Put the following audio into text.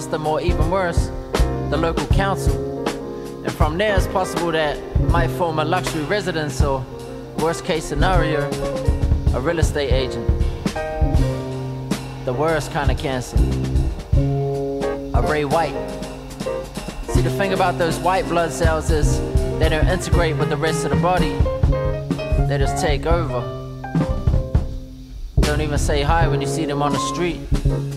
system, or even worse, the local council. And from there, it's possible that might form a luxury residence, or worst case scenario, a real estate agent. The worst kind of cancer. A Ray White. See, the thing about those white blood cells is they don't integrate with the rest of the body. They just take over. Don't even say hi when you see them on the street.